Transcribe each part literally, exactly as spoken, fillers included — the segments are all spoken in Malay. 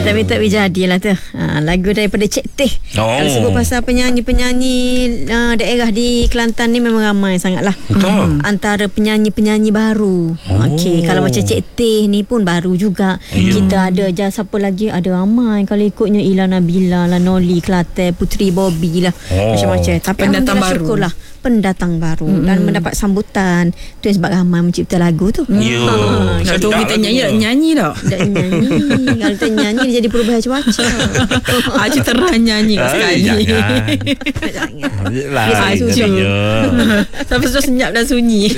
Minta-minta jadilah tu. Ha, lagu daripada Cik Teh. Oh. Kalau sebut pasal penyanyi-penyanyi uh, daerah di Kelantan ni memang ramai sangatlah. Betul. Antara penyanyi-penyanyi baru. Oh. Okey, kalau macam Cik Teh ni pun baru juga. Yeah. Kita ada je siapa lagi, ada ramai kalau ikutnya Ila Nabila lah, Noli Klaten, Putri Bobby lah. Oh. Macam-macam. Tapi Pendatang alhamdulillah baru. syukurlah pendatang baru mm-hmm. dan mendapat sambutan. Tu sebab ramai mencipta lagu tu. Ya. Kalau tu kita nyanyi tak nyanyi tak? Tak nyanyi. Kalau tak nyanyi dia jadi perubahan cuaca. Acu terang nyanyi kat sekali. Jangan. Jangan. Yelah. Acu. Sampai sudah senyap dan sunyi.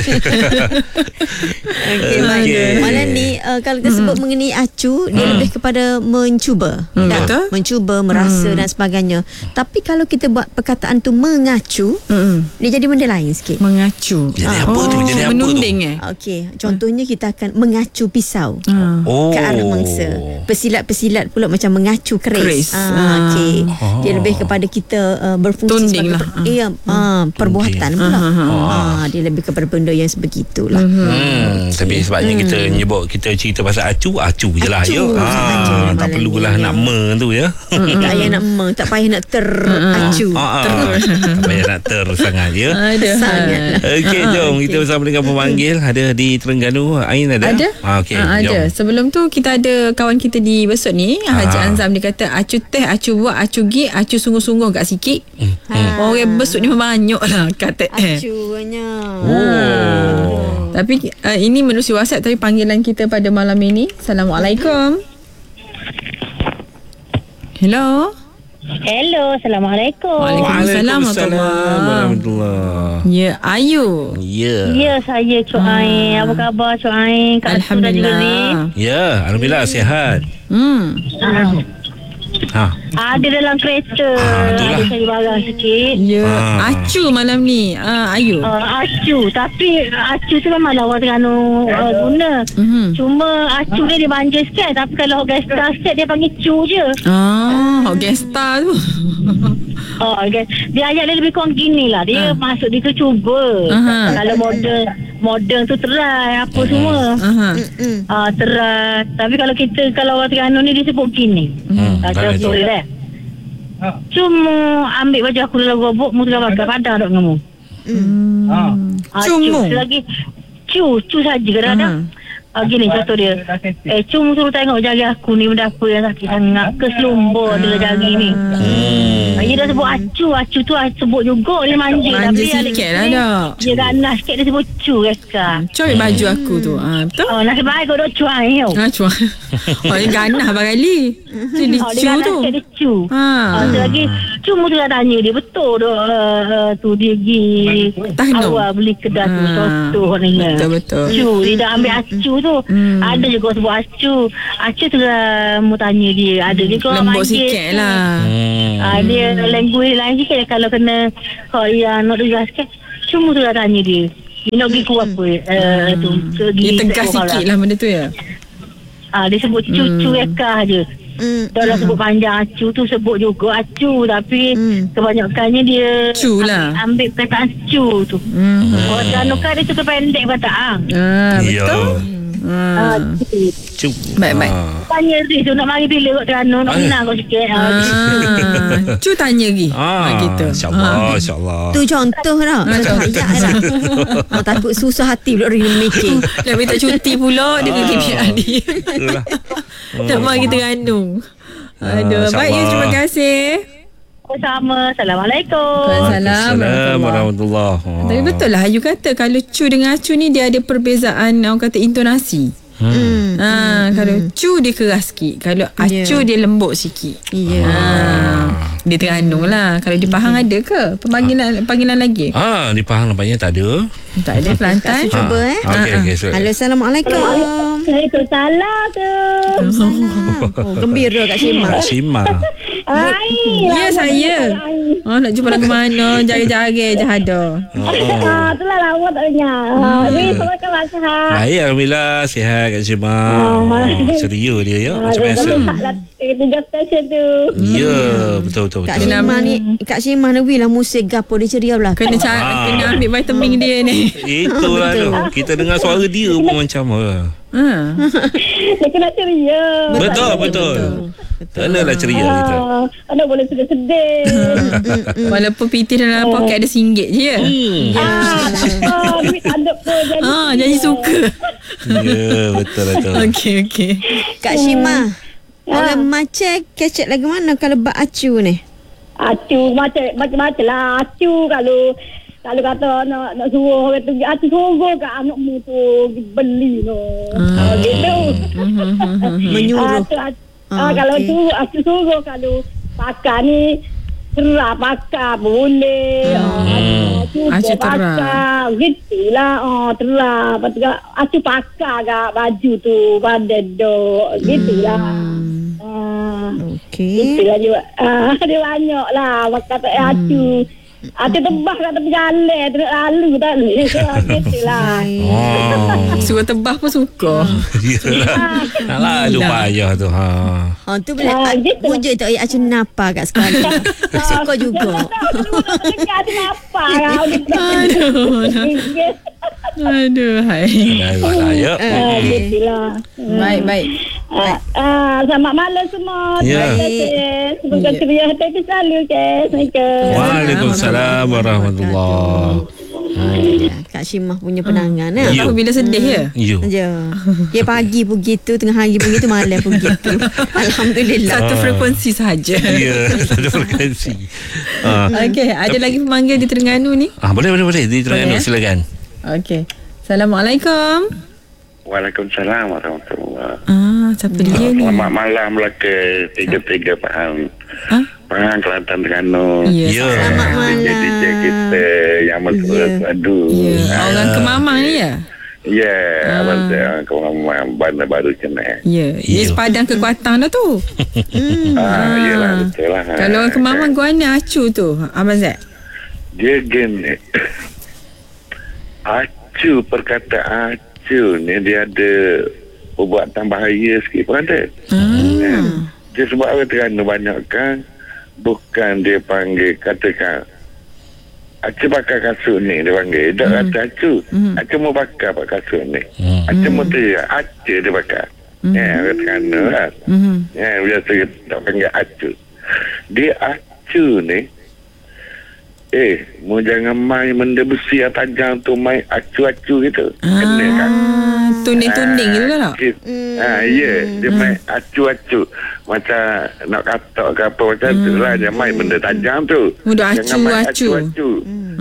Okey, baik. Malam ni uh, kalau kita sebut mengenai acu, dia lebih kepada mencuba. Hmm, Tak? betul. Mencuba, merasa dan sebagainya. Tapi kalau kita buat perkataan tu mengacu, Hmm. dia jadi benda lain sikit. Mengacu. Jadi apa tu? Jadi apa tu? Menunding eh? Okey, contohnya kita akan mengacu pisau. Ha. Oh. Ke arah mangsa. Pesilat-pesilat pula macam mengacu keris. Keris. Ah, Ah. okey. Dia lebih kepada kita uh, berfungsi Tunding sebagai lah. per, ya, ah, perbuatan pula. Ah, ah, Ah, dia lebih kepada benda yang sebegitulah. Hmm, tapi sebabnya kita nyebut kita cerita pasal acu, acu je lah Acu ya. sahaja Ah, tak malam perlulah ni. nak me tu ya. Tak payah nak me, tak payah nak teracu. Ah, ah. Tak payah nak ter sangat ya. Ada. Sangatlah. Okey, jom kita bersama dengan pemanggil ada di Terengganu. Ain ada? Ada. Ah, okey, ha, ada. jom. Sebelum tu kita ada kawan kita di Besut ni, Haji Ah. Anzam, dia kata acu teh, acu buat, acu gi, acu sungguh-sungguh gak sikit. Ha. Orang Besut ni memang banyak lah kata eh. Acunya. Oh. Tapi uh, ini menerusi WhatsApp, tapi panggilan kita pada malam ini. Assalamualaikum. Hello. Hello, Assalamualaikum. Waalaikumsalam warahmatullahi. warahmatullahi. Ya, Ayu. Ya. Ya, saya Cik Ain. Apa khabar Cik Ain? Kak Asu dan juga ni. Alhamdulillah. Ya, alhamdulillah sihat. Hmm. Ha. Ada dalam kereta. Ah, itulah. Ada saya barang sikit. Ya, Ah. acu malam ni. Ah, Ayu. Uh, acu. Tapi acu tu memang lawa Terengganu uh, guna. Mhm. Cuma acu dia dia banjir sikit. Tapi kalau Gesta sikit dia panggil cu je. Ah, hot gesta tu. Oh, okay. Dia ayat dia lebih kurang gini lah. Dia Ah. masuk dia tu cuba. Aha. Kalau modern modern tu try apa semua. Aha. Mm-mm. Ah, try. Tapi kalau kita kalau orang Terengganu ni dia sebut gini. Hmm, Tak tak tahu ada tu. boleh dah. Cuma ambil baju aku dalam gobok, mu tengah pakai padang tak dengan mu. Hmm. Ah, Cuma? cu lagi. Cu, cu saja kadang-kadang. Ah, gini contoh dia. Eh, cum suruh tengok jari aku ni benda apa yang sakit sangat. Keselumbur dia jari ni. Hmm. Ah, dia dah sebut acu. Acu tu ah, sebut juga dia manja. Manja Tapi ada sikit lah ni, dak. Dia ganas sikit dia sebut cu Reska. Cuy baju aku tu. Ah, betul? Oh, nasib baik kau duk cuai tau. Ha, cuan. Oh, dia ganah barali. Jadi Oh, dia cu ganas tu. sikit dia cu. Ha. Ah, tu lagi cuma tu dah tanya dia betul tu uh, uh, tu dia pergi Tahnum. awal beli kedai tu Ah, soto orangnya. betul, betul. Acu dia dah ambil acu tu. Hmm. Ada juga sebut acu. Acu tu dah mau tanya dia. Ada dia kau Lembut sikit lah. Hmm. Ah, dia language lain sikit kalau kena kau yang nak dengar sikit. Cuma tu dah tanya dia. Dia nak pergi kuat apa uh, tu. Dia tegas sikit lah benda tu ya. Ah, dia sebut cucu Hmm. ekah je. Mm. Dah dah sebut panjang acu tu sebut juga acu tapi Hmm. kebanyakannya dia Cu lah. ambil, ambil perkataan cu tu. Hmm. Orang Terengganu kan dia suka pendek perkataan. Ah, Ya. betul. Ah, Ah. Cuk. Baik, baik. Ah. tanya Riz tu nak mari bila kat Terengganu nak Ay. menang kau sikit. Ah, Ah. Cu tanya lagi. Ah, gitu. InsyaAllah, insyaAllah. Tu contoh lah. Contoh ayat lah. Oh, takut susah hati pula orang mikir. Dah minta cuti pula dia pergi pihak dia. Itulah. Tak mari Terengganu. Aduh, Ah, baik ya, terima insyaAllah. kasih. sama. Assalamualaikum. Waalaikumsalam Assalamualaikum warahmatullahi. Tapi betul lah Ayu kata kalau cu dengan acu ni dia ada perbezaan orang kata intonasi. Hmm. Ha, kalau cu dia keras sikit, kalau acu Ya. dia lembut sikit. Ya. Ha, dia Terengganu lah. Kalau di Pahang ada ke panggilan panggilan lagi? Ah, di Pahang nampaknya tak ada. Tak ada Kelantan. Kak Su cuba eh. Okey, okey. so- Halo, Assalamualaikum. Waalaikumsalam tu. Oh, gembira Kak Syimah. Kak Syimah. Hai. Ya saya. Oh, nak jumpa lagu mana? Jari-jari je ada. Ah, itulah lama tak dengar. Ah, Riz, apa khabar sihat? Baik, alhamdulillah sihat Kak Syimah. Oh, ceria dia ya, macam biasa. Tiga stesen tu. Ya, betul betul Kak betul. Syimah ni, Kak Syimah ni lah musik gapo dia ceria belah. Kena cari, Ah. kena ambil vitamin dia ni. Itulah tu. Kita dengar suara dia pun macam ah. Ha. Dia kena ceria. Betul betul. Kenalah ceria kita. Ah, Anak boleh sedih-sedih. Walaupun P T dalam poket ada singgit je ya. Ah, tak apa. Duit ada pun. Jadi Ah, jadi suka. Ya, betul betul. Okey okey. Kak Syima, orang macam kecek lagi mana kalau bak acu ni? acu macam macam-macam lah. Acu kalau kalau kata nak nak suruh orang tu acu suruh kat anakmu tu beli no. Ah, gitu. Menyuruh. Ah, tu, acu, Ah, ah, kalau okey. tu acu suruh kalau pakar ni terah pakar boleh. Ah, acu Acu terah. pakar gitulah. Oh, terah. Lepas tu acu pakar kat baju tu pada dok gitulah. Ah. Okey. Itulah juga. Ah, dia banyak lah. Kata eh, acu. Acu tebah kat tepi jalan. Terus lalu tak lu. Itulah. Oh. Suruh tebah pun suka. Yalah. Alah, lu payah tu. Ha. Ha tu boleh Ah, ah, gitu. wujud tak acu napa kat sekolah. Suka juga. Acu apa? Aduh. Aduh hai. Baiklah, ya. Ah, gitulah. Baik baik. Ah, ah, selamat malam semua. Ya. Terima kasih. Semoga ceria hati selalu. Okay. Assalamualaikum. Waalaikumsalam warahmatullahi. Ya, Kak Syimah punya penangan Tak eh. Ya. tahu bila sedih ya. You. Ya. Dia pagi pun gitu, tengah hari pun gitu, malam pun gitu. Alhamdulillah. Satu frekuensi sahaja. Ya, satu frekuensi. Ah, Okey, ada lagi pemanggil di Terengganu ni? ah boleh boleh boleh. Di Terengganu Boleh, ya? silakan. Okey. Assalamualaikum. Waalaikumsalam warahmatullahi. Ah, siapa dia ni? Selamat malam lah ke tiga-tiga Pahang. Ah? Pahang Kelantan Terengganu. Ya. Ya. Selamat malam. D J kita yang mesra Ya. padu. Ya, orang Kemamang ni ya? Ya, Ah. abang saya orang Bandar Baru Cenai. Ya, dia Ya. sepadang ke Kuantan dah tu. Ah, iyalah betul lah. Kalau orang Kemamang Guana acu tu, Abang Zat. Dia gini. Acu, perkataan acu ni dia ada perbuatan bahaya sikit pun ada. Hmm. Dia sebab orang Terengganu banyak kan bukan dia panggil katakan acu bakar kasut ni dia panggil dia kata acu acu mau bakar pak kasut ni acu mau teriak acu dia bakar ya orang Terengganu lah Mhm. ya biasa kita panggil acu dia acu ni eh mau jangan main benda besi yang tajam tu main acu-acu gitu kena kan. Ah, tuning-tuning gitu kan tak? Ah, ya, dia main acu-acu. Macam nak katak ke apa macam tu lah. Dia main benda tajam tu. Mudah Jangan main acu-acu. acu-acu.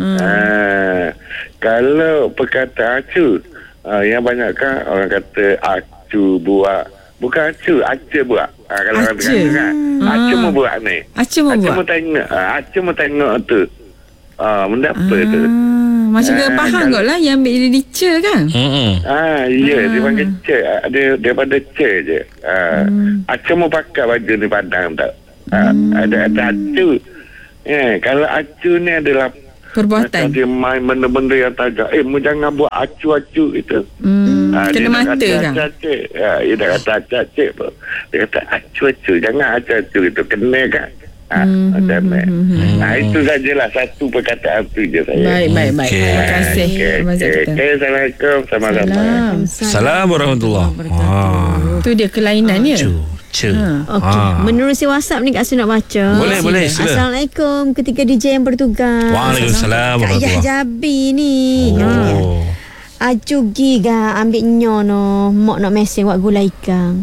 Ah, kalau perkataan acu, ah, yang banyak kan orang kata acu buat. Bukan acu, acu buat. Ah, kalau orang Acu. kata kan. Acu Ah. mau buat ni. Acu mau Acu buat? mau tengok. Ah, acu mau tengok tu. Ah, benda apa tu? Ah, macam Ah, dia faham kalau- kot lah yang ambil dia dicer kan? Hmm. Ah, ya, dia panggil cek. Ah, Dia daripada cek je. Ah, Acu mau pakai baju ni padang tak? Ah, ada ada acu. Eh, kalau acu ni adalah Perbuatan. macam dia main benda-benda yang tajam. Eh, mu jangan buat acu-acu itu. Hmm, Ah, kena dia dah mata kata kan? acu-acu. Ah, dia dah kata acu-acu pun. Dia kata acu-acu. Jangan acu-acu itu. Kena kan? Ah, macam ni. Ah, itu sajalah satu perkataan tu je saya. Baik, baik, baik. Okey. Terima kasih Okey, Abang Zat okey. kita. Okey, Assalamualaikum. Sama-sama. Salam. Assalamualaikum warahmatullahi wabarakatuh. Tu dia kelainan ya? Cu. Cu. Okey, Ah. menerusi WhatsApp ni Kak Su nak baca. Boleh, boleh, sila. Assalamualaikum ketika D J yang bertugas. Waalaikumsalam Kak Yah warahmatullahi. Jabi ni. Oh. Acu giga ambil nyo no, mak nak meseng buat gula ikan.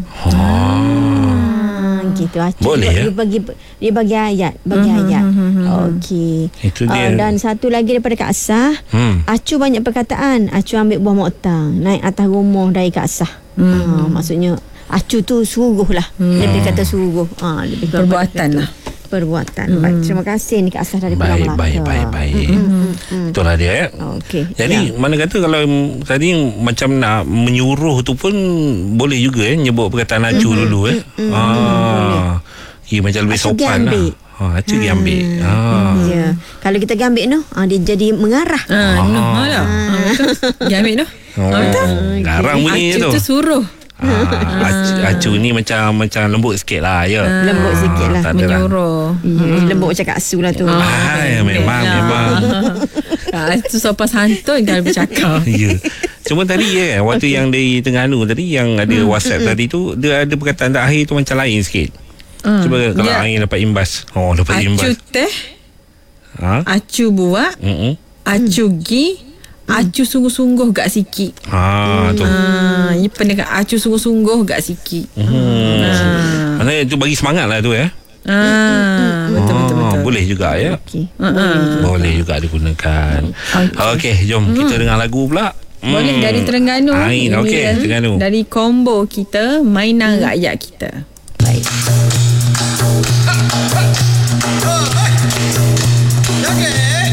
Ah, gitu acu. Boleh, dia, ya? dia bagi dia bagi ayat, bagi ayat. Okey. Itu Ah, dia. dan satu lagi daripada Kak Asah. Hmm. Acu banyak perkataan. Acu ambil buah moktang, naik atas rumah dari Kak Asah. Ah, maksudnya acu tu suruh lah. Lebih kata suruh. Ah, lebih kepada Perbuatan itu. lah. Perbuatan. Baik, terima kasih ni Kak Asah dari Pulau Baik, Melaka. baik, baik, baik. Itulah dia. Ya. Okey. Jadi Ya. mana kata kalau mm, tadi macam nak menyuruh tu pun boleh juga eh nyebut perkataan acu dulu eh. Ah. Ya, macam lebih Acu sopan lah. gambik. Ha, acu gambik. Ah. Ya. Kalau kita gambik no, ah, dia jadi mengarah. Ah, noh lah. Ah, betul. Dia ambil noh. Oh, Ah, betul. garang bunyi Acu tu. tu suruh. Ah, acu, acu ni macam macam lembut sikit lah ya. Lembut sikit lah. Tak ada lah. Menyuruh. Ya, lembut macam Kak Su lah tu. Hai, memang memang. Ah, itu sopan santun kalau bercakap. Ya. Cuma tadi ya waktu yang dari Terengganu tadi yang ada WhatsApp tadi tu dia ada perkataan terakhir tu macam lain sikit. Ah, Cuba kalau dia- angin dapat imbas. Oh, dapat Acu imbas. teh, Ha? acu buat, Mm-mm. acu gi, acu sungguh-sungguh gak sikit. Ha, tu. Ah, ia pernah acu sungguh-sungguh gak sikit. Hmm. Ah. Maknanya tu bagi semangat lah tu ya. Ah, betul betul Ah, betul. Boleh juga ya. Okey. Ah, Boleh juga digunakan. Okey, jom kita dengar lagu pula. Boleh dari Terengganu. Ain, Ini okey, dari- Terengganu. Dari combo kita mainan rakyat kita. Baik.